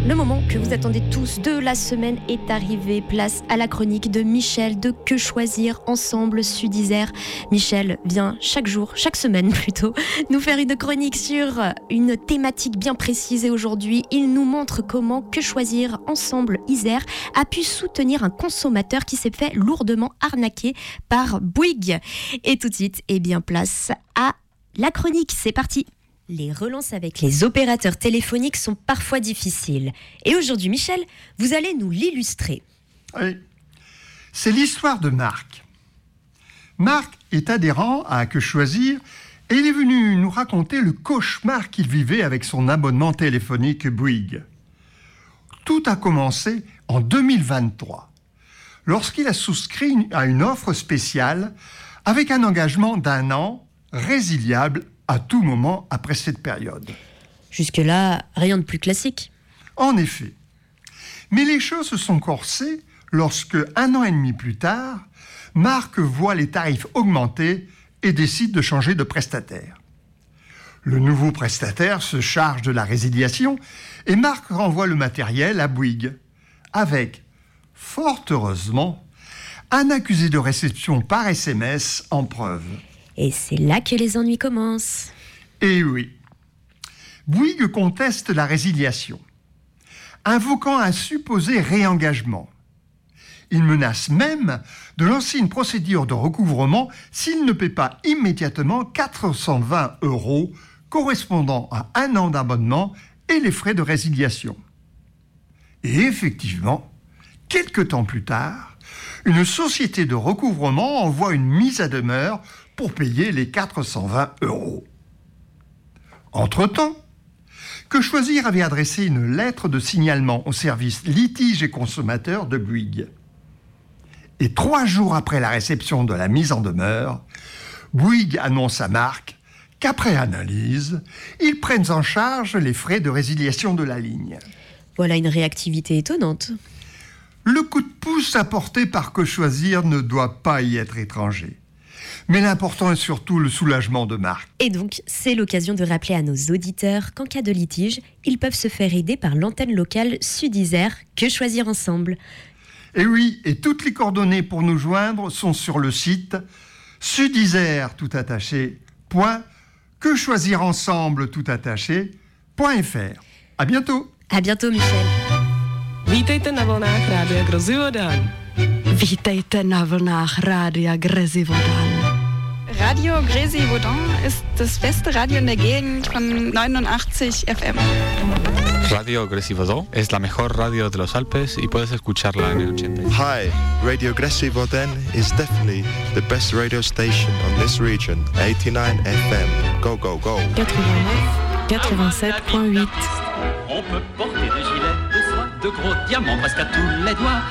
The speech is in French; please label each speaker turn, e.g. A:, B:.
A: Le moment que vous attendez tous de la semaine est arrivé. Place à la chronique de Michel de Que choisir ensemble Sud-Isère. Michel vient chaque semaine plutôt, nous faire une chronique sur une thématique bien précise. Et aujourd'hui, il nous montre comment Que choisir ensemble Isère a pu soutenir un consommateur qui s'est fait lourdement arnaquer par Bouygues. Et tout de suite, place à la chronique. C'est parti. Les relances avec les opérateurs téléphoniques sont parfois difficiles. Et aujourd'hui, Michel, vous allez nous l'illustrer.
B: Oui, c'est l'histoire de Marc. Marc est adhérent à Que choisir et il est venu nous raconter le cauchemar qu'il vivait avec son abonnement téléphonique Bouygues. Tout a commencé en 2023, lorsqu'il a souscrit à une offre spéciale avec un engagement d'1 an, résiliable à tout moment après cette période.
A: Jusque-là, rien de plus classique.
B: En effet. Mais les choses se sont corsées lorsque, 1 an et demi plus tard, Marc voit les tarifs augmenter et décide de changer de prestataire. Le nouveau prestataire se charge de la résiliation et Marc renvoie le matériel à Bouygues, avec, fort heureusement, un accusé de réception par SMS en preuve.
A: Et c'est là que les ennuis commencent.
B: Eh oui. Bouygues conteste la résiliation, invoquant un supposé réengagement. Il menace même de lancer une procédure de recouvrement s'il ne paie pas immédiatement 420 € correspondant à 1 an d'abonnement et les frais de résiliation. Et effectivement, quelque temps plus tard, une société de recouvrement envoie une mise à demeure pour payer les 420 €. Entre-temps, Que choisir avait adressé une lettre de signalement au service litiges et consommateurs de Bouygues. Et 3 jours après la réception de la mise en demeure, Bouygues annonce à Marc qu'après analyse, ils prennent en charge les frais de résiliation de la ligne.
A: Voilà une réactivité étonnante.
B: Le coup de pouce apporté par Que choisir ne doit pas y être étranger. Mais l'important est surtout le soulagement de Marc.
A: Et donc, c'est l'occasion de rappeler à nos auditeurs qu'en cas de litige, ils peuvent se faire aider par l'antenne locale Sud-Isère Que choisir ensemble.
B: Et oui, et toutes les coordonnées pour nous joindre sont sur le site sudisère tout attaché, .quechoisirensemble tout attaché.fr. À bientôt.
A: À bientôt, Michel.
C: Vítejte na vlnách Rádia Grozivodan.
D: Vítejte na vlnách Rádia Grozivodan.
E: Radio Grozivodan ist das beste Radio in der Gegend von 89 FM.
F: Radio Grozivodan es la mejor radio de los Alpes y puedes escucharla en el 80.
G: Hi, Radio Grozivodan is definitely the best radio station on this region. 89 FM. Go, go, go.
D: 87.8.
H: On peut porter des gilets de soie, de gros diamants presque à tous les doigts.